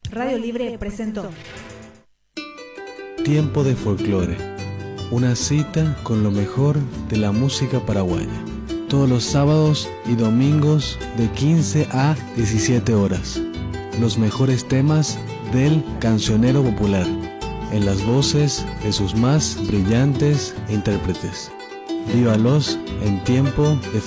Radio Libre presentó Tiempo de Folclore, una cita con lo mejor de la música paraguaya. Todos los sábados y domingos de 15 a 17 horas. Los mejores temas del cancionero popular, en las voces de sus más brillantes intérpretes. Vívalos en Tiempo de